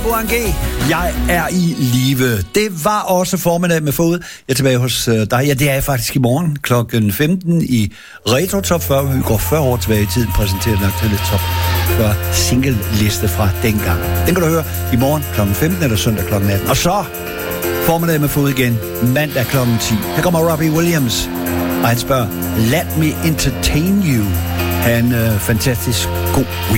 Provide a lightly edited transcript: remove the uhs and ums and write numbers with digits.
Boange, jeg er i live. Det var også formiddag med Fod. Jeg er tilbage hos dig. Ja, det er jeg faktisk i morgen klokken 15 i Retro Top 40. Vi går 40 år tilbage i tiden, præsenterer den aktuelle Top 40 single-liste fra dengang. Den kan du høre i morgen klokken 15 eller søndag klokken 18. Og så formiddag med Fod igen, mandag klokken 10. Her kommer Robbie Williams, og han spørger, let me entertain you. Ha' en fantastisk god week.